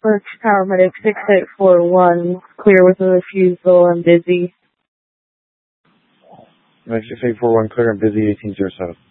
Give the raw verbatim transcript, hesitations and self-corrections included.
Birch Paramedic six eight four one, clear with a refusal and busy. six eight four one, clear and busy, eighteen zero seven.